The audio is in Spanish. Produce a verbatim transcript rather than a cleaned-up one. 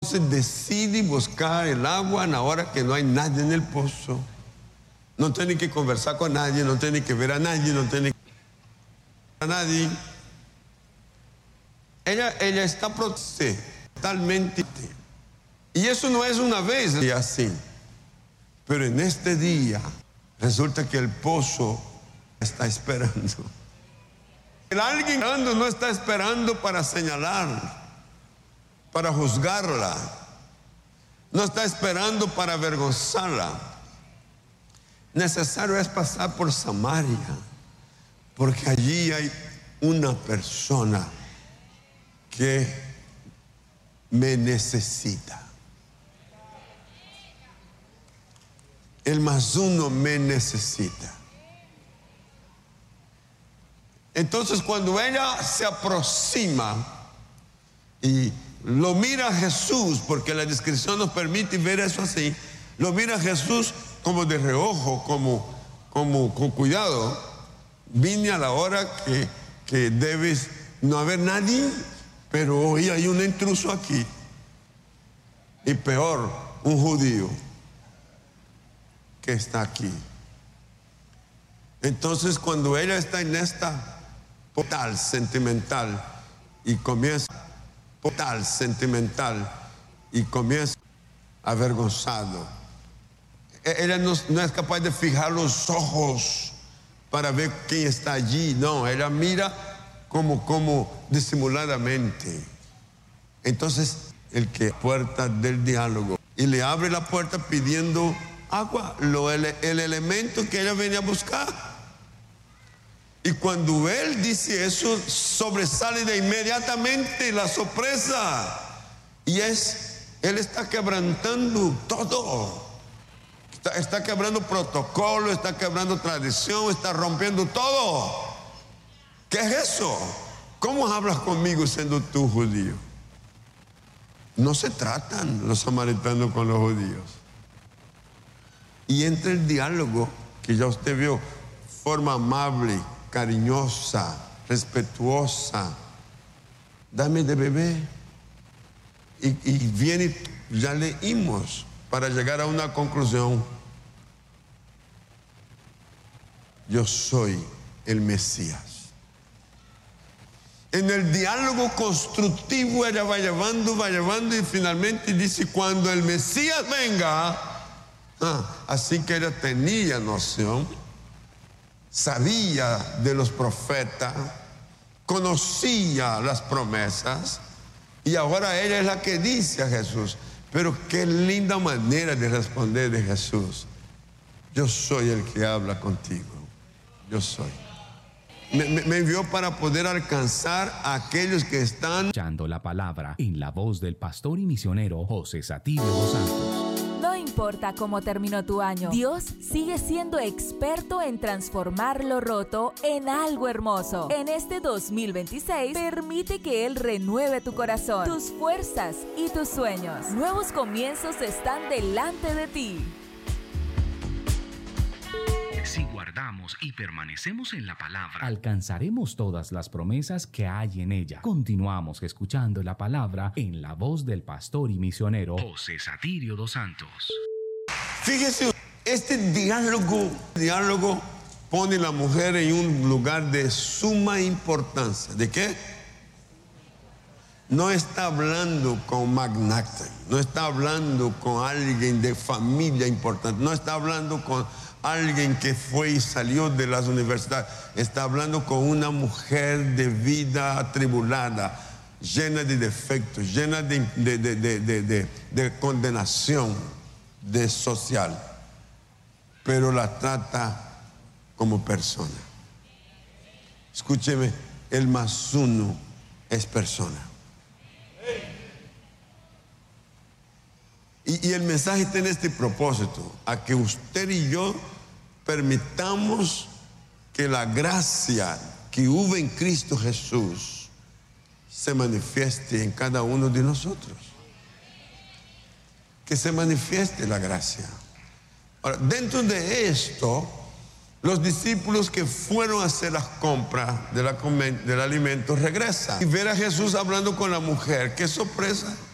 Entonces decide buscar el agua en la hora que no hay nadie en el pozo. No tiene que conversar con nadie, no tiene que ver a nadie, no tiene que ver a nadie. Ella, ella está protegida totalmente. Y eso no es una vez y así. Pero en este día resulta que el pozo está esperando. El alguien no está esperando para señalar, para juzgarla. No está esperando para avergonzarla. Necesario es pasar por Samaria, porque allí hay una persona que me necesita. El más uno me necesita. Entonces, cuando ella se aproxima y lo mira a Jesús, porque la descripción nos permite ver eso así, lo mira a Jesús como de reojo, como, como con cuidado. Vine a la hora que, que debes no haber nadie, pero hoy hay un intruso aquí. Y peor, un judío que está aquí. Entonces, cuando ella está en esta portal sentimental y comienza portal sentimental y comienza avergonzado, ella no, no es capaz de fijar los ojos para ver quién está allí. No, ella mira como, como disimuladamente. Entonces, el que puerta del diálogo y le abre la puerta pidiendo agua, lo, el, el elemento que ella venía a buscar. Y cuando él dice eso, sobresale de inmediatamente la sorpresa. Y es, él está quebrantando todo. Está, está quebrando protocolo, está quebrando tradición, está rompiendo todo. ¿Qué es eso? ¿Cómo hablas conmigo siendo tú judío? No se tratan los samaritanos con los judíos. Y entre el diálogo, que ya usted vio, forma amable, cariñosa, respetuosa. Dame de beber. Y, y viene, ya leímos, para llegar a una conclusión. Yo soy el Mesías. En el diálogo constructivo ella va llevando, va llevando y finalmente dice, cuando el Mesías venga. Ah, así que ella tenía noción, sabía de los profetas, conocía las promesas, y ahora ella es la que dice a Jesús. Pero qué linda manera de responder de Jesús. Yo soy el que habla contigo. Yo soy. Me, me, me envió para poder alcanzar a aquellos que están escuchando la palabra en la voz del pastor y misionero José Satirio dos Santos. No importa cómo terminó tu año, Dios sigue siendo experto en transformar lo roto en algo hermoso. En este dos mil veintiséis, permite que Él renueve tu corazón, tus fuerzas y tus sueños. Nuevos comienzos están delante de ti. Si guardamos y permanecemos en la palabra, alcanzaremos todas las promesas que hay en ella. Continuamos escuchando la palabra en la voz del pastor y misionero José Satirio dos Santos. Fíjese, este diálogo, diálogo pone a la mujer en un lugar de suma importancia. ¿De qué? No está hablando con magnate, no está hablando con alguien de familia importante, no está hablando con alguien que fue y salió de las universidades. Está hablando con una mujer de vida atribulada, llena de defectos, llena de, de, de, de, de, de, de condenación de social, pero la trata como persona. Escúcheme, el más uno es persona. Y, y el mensaje tiene este propósito, a que usted y yo permitamos que la gracia que hubo en Cristo Jesús se manifieste en cada uno de nosotros. Que se manifieste la gracia. Ahora, dentro de esto, los discípulos que fueron a hacer las compras de la, del alimento regresan y ver a Jesús hablando con la mujer. ¡Qué sorpresa!